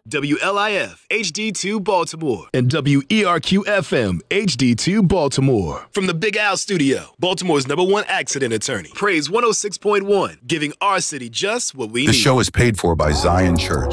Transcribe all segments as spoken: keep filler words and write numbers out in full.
W L I F H D two Baltimore, and W E R Q F M H D two Baltimore. From the Big Al Studio, Baltimore's number one accident attorney. Praise one oh six point one, giving our city just what we need. The show is paid for by Zion Church.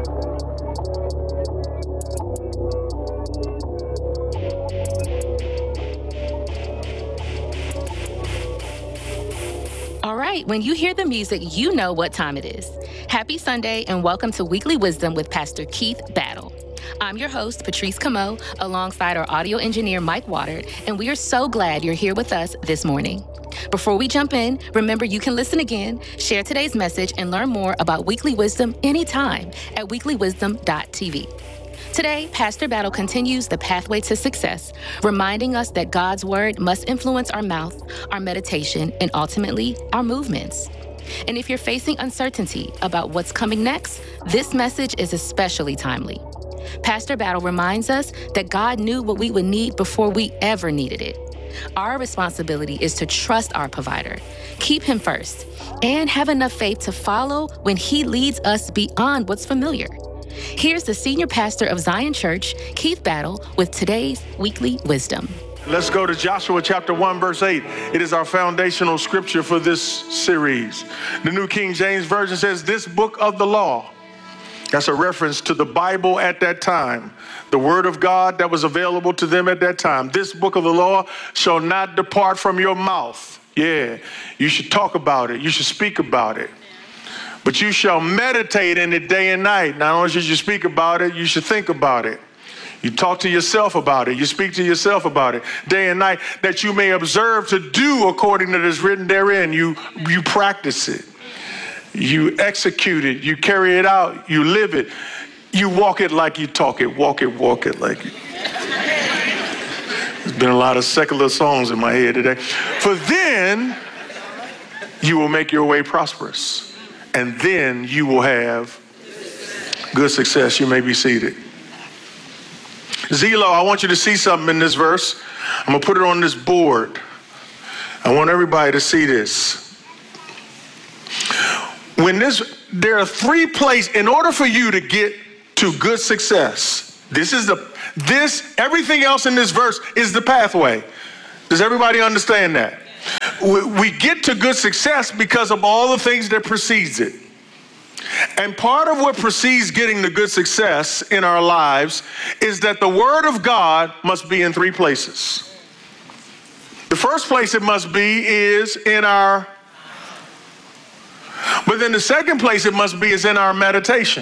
All right, when you hear the music, you know what time it is. Happy Sunday and welcome to Weekly Wisdom with Pastor Keith Battle. I'm your host, Patrice Camo, alongside our audio engineer, Mike Watard, and we are so glad you're here with us this morning. Before we jump in, remember you can listen again, share today's message, and learn more about Weekly Wisdom anytime at weekly wisdom dot t v. Today, Pastor Battle continues the pathway to success, reminding us that God's word must influence our mouth, our meditation, and ultimately, our movements. And if you're facing uncertainty about what's coming next, this message is especially timely. Pastor Battle reminds us that God knew what we would need before we ever needed it. Our responsibility is to trust our provider, keep him first, and have enough faith to follow when he leads us beyond what's familiar. Here's the senior pastor of Zion Church, Keith Battle, with today's Weekly Wisdom. Let's go to Joshua chapter one, verse eight. It is our foundational scripture for this series. The New King James Version says, this book of the law. That's a reference to the Bible at that time, the word of God that was available to them at that time. This book of the law shall not depart from your mouth. Yeah, you should talk about it. You should speak about it. But you shall meditate in it day and night. Not only should you speak about it, you should think about it. You talk to yourself about it. You speak to yourself about it day and night, that you may observe to do according to this written therein. You, you practice it. You execute it. You carry it out. You live it. You walk it like you talk it. Walk it, walk it like you. There's been a lot of secular songs in my head today. For then you will make your way prosperous. And then you will have good success. You may be seated. Zelo, I want you to see something in this verse. I'm going to put it on this board. I want everybody to see this. When this, there are three places, in order for you to get to good success, this is the, this, everything else in this verse is the pathway. Does everybody understand that? We get to good success because of all the things that precedes it. And part of what precedes getting to good success in our lives is that the word of God must be in three places. The first place it must be is in our, but then the second place it must be is in our meditation.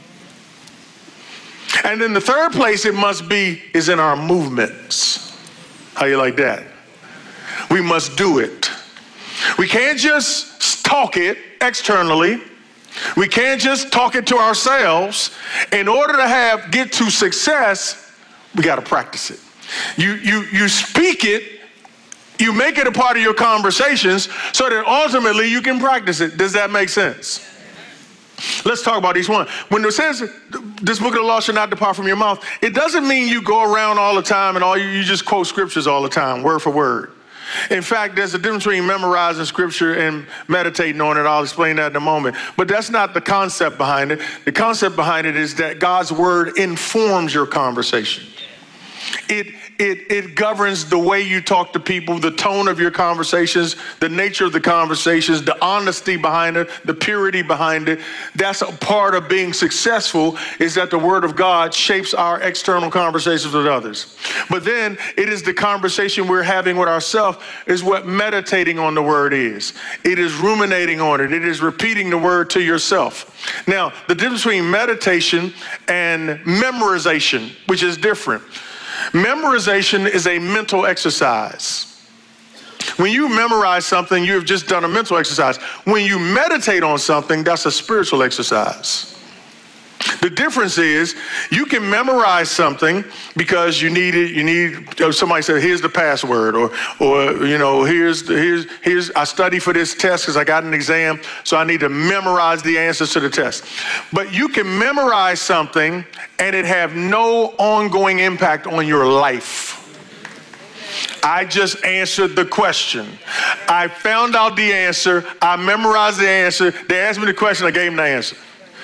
And then the third place it must be is in our movements. How you like that? We must do it. We can't just talk it externally. We can't just talk it to ourselves. In order to have get to success, we got to practice it. You you you speak it, you make it a part of your conversations so that ultimately you can practice it. Does that make sense? Let's talk about each one. When it says this book of the law shall not depart from your mouth, it doesn't mean you go around all the time and all you, you just quote scriptures all the time, word for word. In fact, there's a difference between memorizing scripture and meditating on it. I'll explain that in a moment. But that's not the concept behind it. The concept behind it is that God's word informs your conversation. It, it, it governs the way you talk to people, the tone of your conversations, the nature of the conversations, the honesty behind it, the purity behind it. That's a part of being successful, is that the word of God shapes our external conversations with others. But then it is the conversation we're having with ourselves is what meditating on the word is. It is ruminating on it. It is repeating the word to yourself. Now, the difference between meditation and memorization, which is different. Memorization is a mental exercise. When you memorize something, you have just done a mental exercise. When you meditate on something, that's a spiritual exercise. The difference is you can memorize something because you need it. You need, somebody said, here's the password, or, or, you know, here's, here's, here's, I study for this test because I got an exam, so I need to memorize the answers to the test. But you can memorize something and it have no ongoing impact on your life. I just answered the question. I found out the answer. I memorized the answer. They asked me the question. I gave them the answer.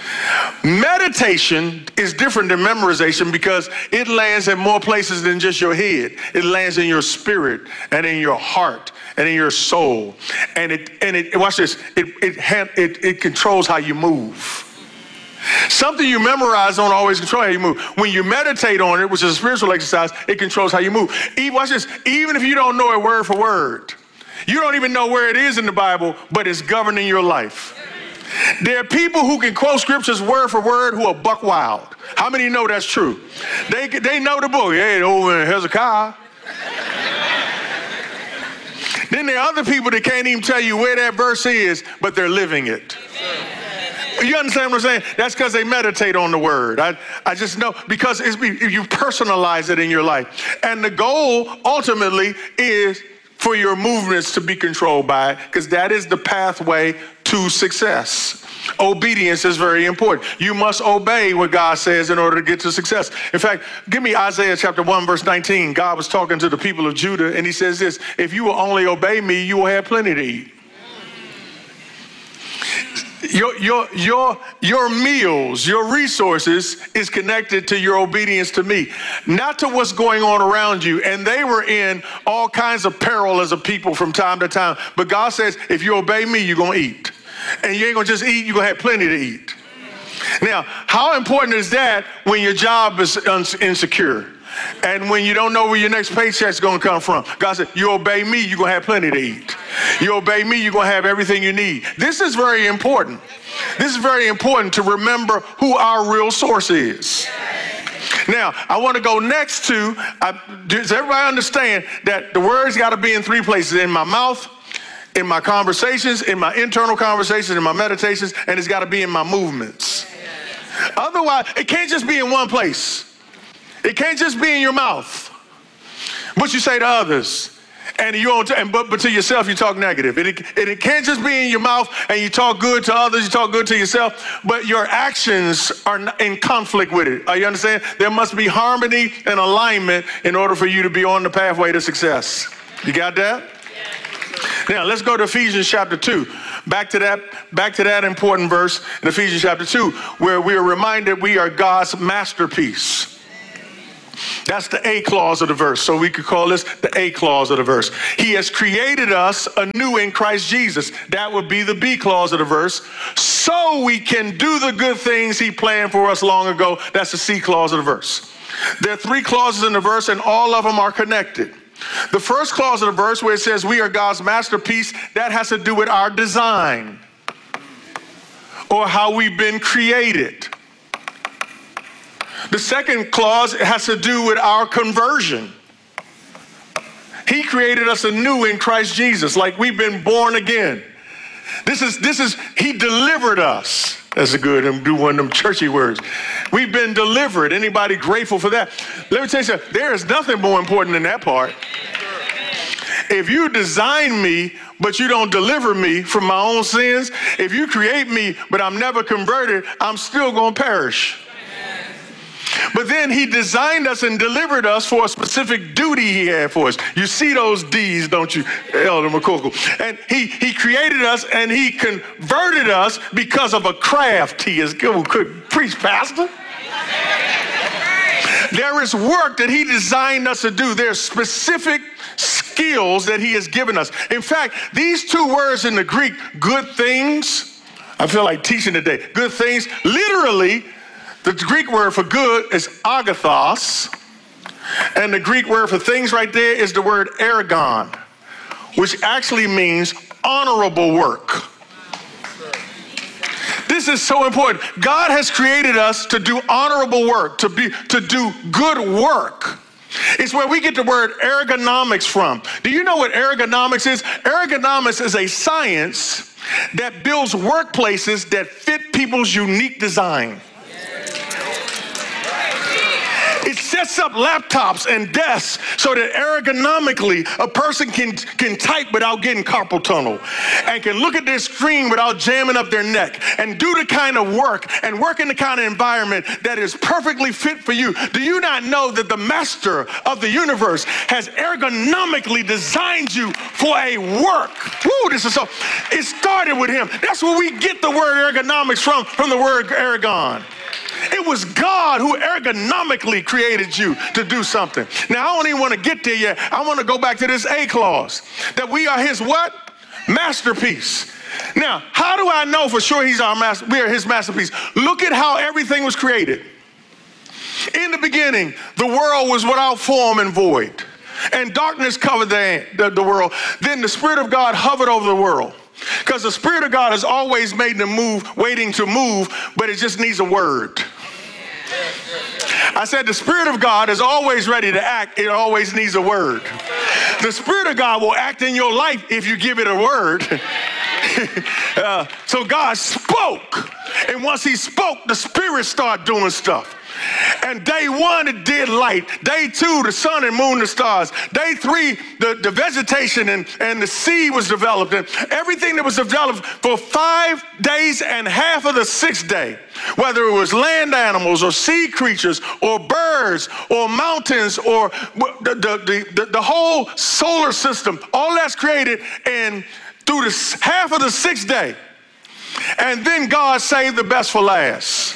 Meditation is different than memorization because it lands in more places than just your head. It lands in your spirit and in your heart and in your soul. And it, and it, watch this, it, it, it, it controls how you move. Something you memorize don't always control how you move. When you meditate on it, which is a spiritual exercise, it controls how you move. Watch this, even if you don't know it word for word, you don't even know where it is in the Bible, but it's governing your life. There are people who can quote scriptures word for word who are buck wild. How many know that's true? They they know the book. Hey, over in Hezekiah. Then there are other people that can't even tell you where that verse is, but they're living it. You understand what I'm saying? That's because they meditate on the word. I, I just know because it's, you personalize it in your life. And the goal ultimately is for your movements to be controlled by it, because that is the pathway to success. Obedience is very important. You must obey what God says in order to get to success. In fact, give me Isaiah chapter one, verse nineteen. God was talking to the people of Judah, and he says this: if you will only obey me, you will have plenty to eat. Your, your, your, your meals, your resources is connected to your obedience to me, not to what's going on around you. And they were in all kinds of peril as a people from time to time. But God says, if you obey me, you're going to eat. And you ain't going to just eat, you're going to have plenty to eat. Now, how important is that when your job is insecure? And when you don't know where your next paycheck's going to come from? God said, you obey me, you're going to have plenty to eat. You obey me, you're going to have everything you need. This is very important. This is very important to remember who our real source is. Now, I want to go next to, uh, does everybody understand that the word's got to be in three places? In my mouth, in my conversations, in my internal conversations, in my meditations, and it's got to be in my movements. Otherwise, it can't just be in one place. It can't just be in your mouth, what you say to others, and you don't, and but, but to yourself you talk negative. It, it, it can't just be in your mouth and you talk good to others, you talk good to yourself, but your actions are in conflict with it. Are you understand? There must be harmony and alignment in order for you to be on the pathway to success. You got that? Now let's go to Ephesians chapter two. Back to that, back to that important verse in Ephesians chapter two, where we are reminded we are God's masterpiece. That's the A clause of the verse. So we could call this the A clause of the verse. He has created us anew in Christ Jesus. That would be the B clause of the verse. So we can do the good things he planned for us long ago. That's the C clause of the verse. There are three clauses in the verse, and all of them are connected. The first clause of the verse, where it says we are God's masterpiece, that has to do with our design or how we've been created. The second clause has to do with our conversion. He created us anew in Christ Jesus, like we've been born again. This is, this is, he delivered us. That's a good, and do one of them churchy words. We've been delivered. Anybody grateful for that? Let me tell you something. There is nothing more important than that part. If you design me, but you don't deliver me from my own sins, if you create me, but I'm never converted, I'm still going to perish. But then he designed us and delivered us for a specific duty he had for us. You see those D's, don't you, Elder McCool? And he, he created us and he converted us because of a craft he is good. Preach, Pastor. There is work that he designed us to do. There's specific skills that he has given us. In fact, these two words in the Greek, good things, I feel like teaching today, good things, literally, the Greek word for good is agathos, and the Greek word for things right there is the word ergon, which actually means honorable work. This is so important. God has created us to do honorable work, to be, to do good work. It's where we get the word ergonomics from. Do you know what ergonomics is? Ergonomics is a science that builds workplaces that fit people's unique design. It sets up laptops and desks so that ergonomically a person can, can type without getting carpal tunnel and can look at their screen without jamming up their neck and do the kind of work and work in the kind of environment that is perfectly fit for you. Do you not know that the master of the universe has ergonomically designed you for a work? Woo, this is so, it started with him. That's where we get the word ergonomics from, from the word ergon. It was God who ergonomically created you to do something. Now, I don't even want to get there yet. I want to go back to this A clause, that we are his what? Masterpiece. Now, how do I know for sure he's our master? We are his masterpiece. Look at how everything was created. In the beginning, the world was without form and void, and darkness covered the, the, the world. Then the Spirit of God hovered over the world. Because the Spirit of God is always made to move, waiting to move, but it just needs a word. I said the Spirit of God is always ready to act. It always needs a word. The Spirit of God will act in your life if you give it a word. uh, so God spoke. And once he spoke, the Spirit started doing stuff. And day one, it did light. Day two, the sun and moon and stars. Day three, the, the vegetation and, and the sea was developed. And everything that was developed for five days and half of the sixth day, whether it was land animals or sea creatures or birds or mountains or the, the, the, the whole solar system, all that's created and through the half of the sixth day. And then God saved the best for last.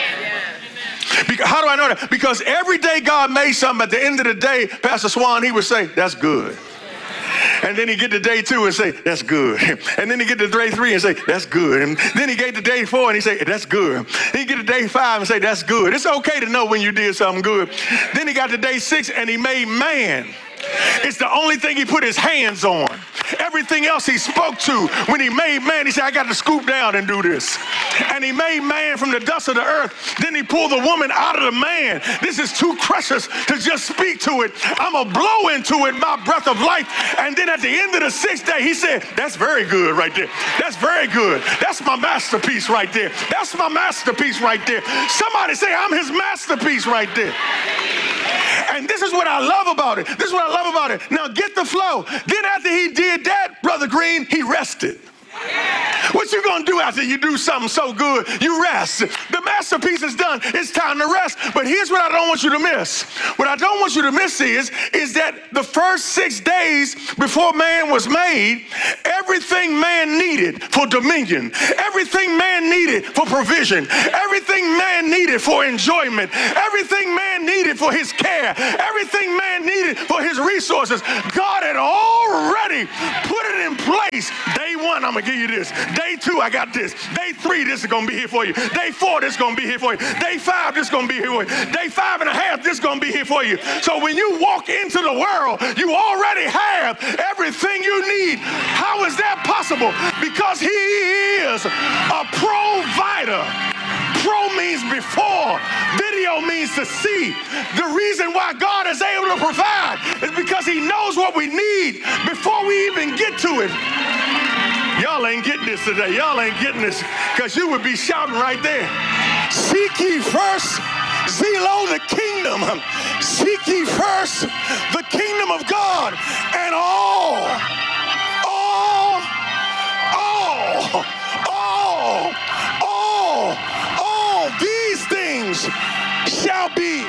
Because, how do I know that? Because every day God made something, at the end of the day, Pastor Swan, he would say, that's good. And then he get to day two and say, that's good. And then he get to day three and say, that's good. And then he get to day four and he say, that's good. Then he get to day five and say, that's good. It's okay to know when you did something good. Then he got to day six and he made man. It's the only thing he put his hands on. Everything else he spoke to. When he made man, he said, I got to scoop down and do this. And he made man from the dust of the earth. Then he pulled the woman out of the man. This is too precious to just speak to it. I'm going to blow into it my breath of life. And then at the end of the sixth day, he said, that's very good right there. That's very good. That's my masterpiece right there. That's my masterpiece right there. Somebody say, I'm his masterpiece right there. And this is what I love about it. This is what I love about it. Now get the flow. Then after he did that, Brother Green, he rested. What you gonna do after you do something so good? You rest. The masterpiece is done. It's time to rest. But here's what I don't want you to miss. What I don't want you to miss is, is that the first six days before man was made, everything man needed for dominion, everything man needed for provision, everything man needed for enjoyment, everything man needed for his care, everything man needed for his resources, God had already put it in place. Day one, I'm gonna give you this. Day two, I got this. Day three, this is going to be here for you. Day four, this is going to be here for you. Day five, this is going to be here for you. Day five and a half, this is going to be here for you. So when you walk into the world, you already have everything you need. How is that possible? Because he is a provider. Pro means before. Video means to see. The reason why God is able to provide is because he knows what we need before we even get to it. Y'all ain't getting this today. Y'all ain't getting this because you would be shouting right there. Seek ye first, Zelo, the kingdom. Seek ye first the kingdom of God, and all, all, all, all, all, all these things shall be,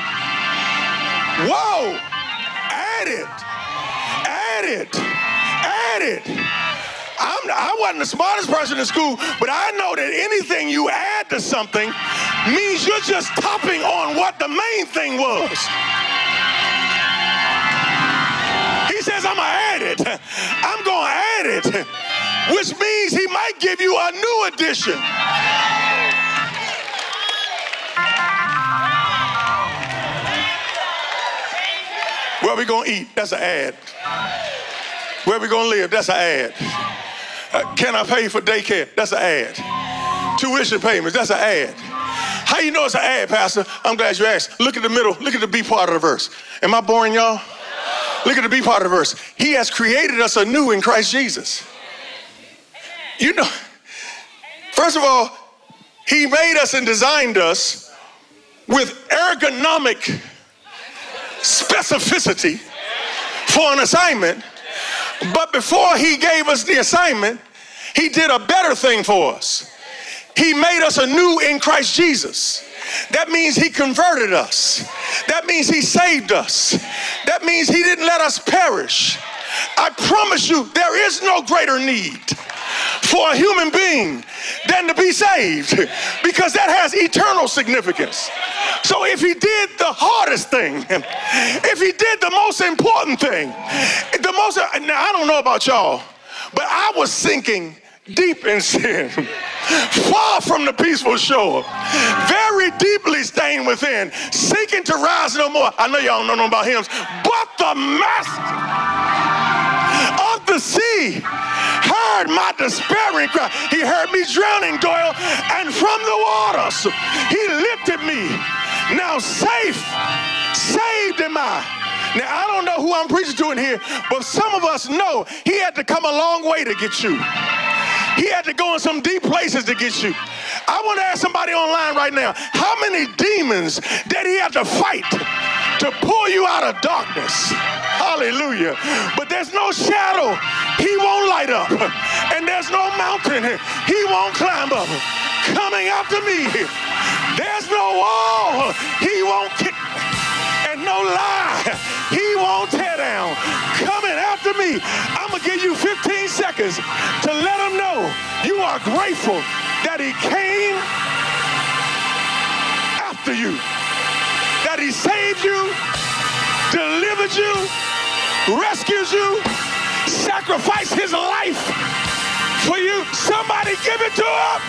whoa, added, added, added. I'm, I wasn't the smartest person in school, but I know that anything you add to something means you're just topping on what the main thing was. He says, I'm going to add it. I'm going to add it, which means he might give you a new addition. Where we going to eat? That's an ad. Where we going to live? That's an ad. Uh, can I pay for daycare? That's an ad. Tuition payments, that's an ad. How you know it's an ad, Pastor? I'm glad you asked. Look at the middle, look at the B part of the verse. Am I boring y'all? Look at the B part of the verse. He has created us anew in Christ Jesus. You know, first of all, he made us and designed us with ergonomic specificity for an assignment. But before he gave us the assignment, he did a better thing for us. He made us anew in Christ Jesus. That means he converted us. That means he saved us. That means he didn't let us perish. I promise you, there is no greater need for a human being than to be saved, because that has eternal significance. So if he did the hardest thing, if he did the most important thing, the most, now I don't know about y'all, but I was sinking deep in sin, far from the peaceful shore, very deeply stained within, seeking to rise no more. I know y'all don't know about hymns, but the master of the sea heard my despairing cry. He heard me drowning, Doyle, and from the waters he lifted me. Now safe, saved am I. Now, I don't know who I'm preaching to in here, but some of us know he had to come a long way to get you. He had to go in some deep places to get you. I want to ask somebody online right now, how many demons did he have to fight to pull you out of darkness? Hallelujah. But there's no shadow he won't light up, and there's no mountain he won't climb up. Coming after me, there's no wall he won't kick, and no lie he won't tear down. Coming after me, I'm going to give you fifteen seconds to let him know you are grateful that he came after you, that he saved you, delivered you, rescued you, sacrificed his life for you. Somebody give it to him.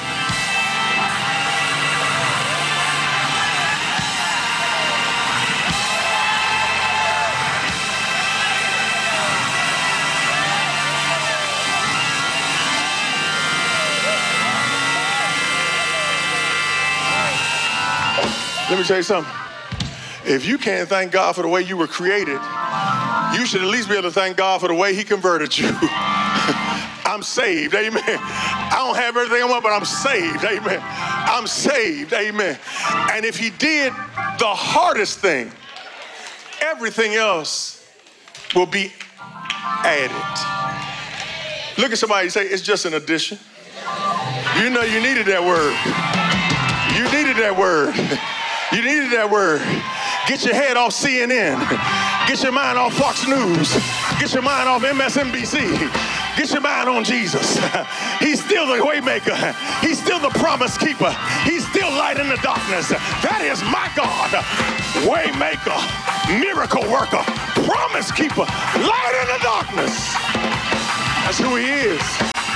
Let me tell you something. If you can't thank God for the way you were created, you should at least be able to thank God for the way he converted you. I'm saved, amen. I don't have everything I want, but I'm saved, amen. I'm saved, amen. And if he did the hardest thing, everything else will be added. Look at somebody and say, it's just an addition. You know you needed that word. You needed that word. You needed that word. Get your head off C N N. Get your mind off Fox News. Get your mind off M S N B C. Get your mind on Jesus. He's still the way maker. He's still the promise keeper. He's still light in the darkness. That is my God. Way maker, miracle worker, promise keeper, light in the darkness. That's who he is.